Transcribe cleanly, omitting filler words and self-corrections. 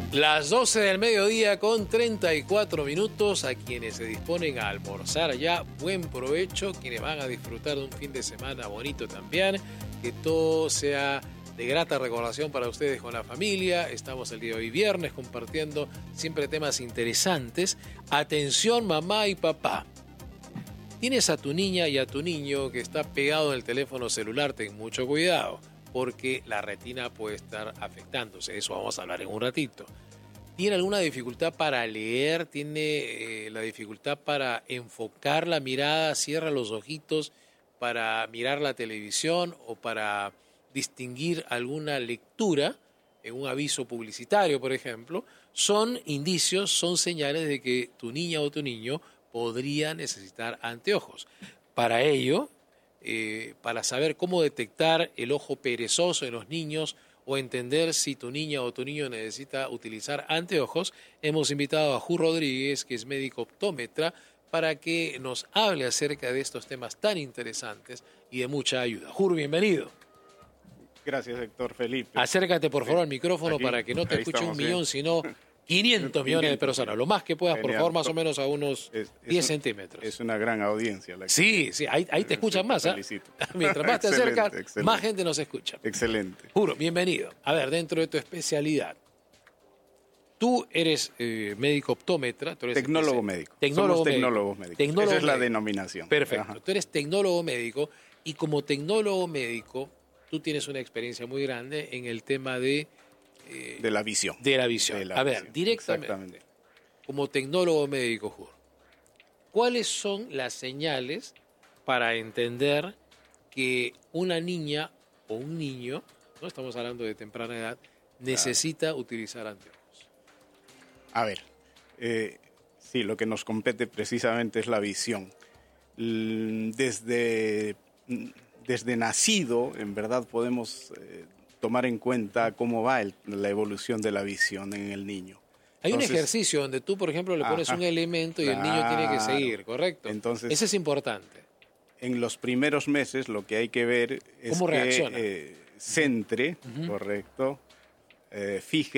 Las 12 del mediodía con 34 minutos. A quienes se disponen a almorzar ya, buen provecho. Quienes van a disfrutar de un fin de semana bonito también. Que todo sea de grata recordación para ustedes con la familia. Estamos el día de hoy viernes compartiendo siempre temas interesantes. Atención mamá y papá. Tienes a tu niña y a tu niño que está pegado en el teléfono celular, ten mucho cuidado, porque la retina puede estar afectándose. Eso vamos a hablar en un ratito. ¿Tiene alguna dificultad para leer? ¿Tiene la dificultad para enfocar la mirada? ¿Cierra los ojitos para mirar la televisión o para distinguir alguna lectura en un aviso publicitario, por ejemplo? Son indicios, son señales de que tu niña o tu niño podría necesitar anteojos. Para ello, para saber cómo detectar el ojo perezoso en los niños o entender si tu niña o tu niño necesita utilizar anteojos, hemos invitado a Ju Rodríguez, que es médico optómetra, para que nos hable acerca de estos temas tan interesantes y de mucha ayuda. Ju, bienvenido. Gracias, Héctor Felipe. Acércate, por favor, al micrófono aquí, para que no te escuche 1 millón, sino 500 millones de personas. Lo más que puedas, genial, por favor, más o menos a unos 10 centímetros. Es una gran audiencia. Sí, ahí te escuchan más. Mientras más te acercas, más gente nos escucha. Excelente. Juro, bienvenido. A ver, dentro de tu especialidad, tú eres médico optómetra. Tú eres tecnólogo médico. Somos tecnólogos médicos. Esa es la denominación. Perfecto. Ajá. Tú eres tecnólogo médico y como tecnólogo médico, tú tienes una experiencia muy grande en el tema de la visión. De la visión. A ver, directamente, como tecnólogo médico, Jur, ¿cuáles son las señales para entender que una niña o un niño, no estamos hablando de temprana edad, necesita utilizar anteojos? A ver, sí, lo que nos compete precisamente es la visión. Desde nacido, en verdad, podemos tomar en cuenta cómo va la evolución de la visión en el niño. Hay un ejercicio donde tú, por ejemplo, le pones un elemento y el niño tiene que seguir, ¿correcto? Entonces, ese es importante. En los primeros meses lo que hay que ver es cómo reacciona. Centre, correcto, fije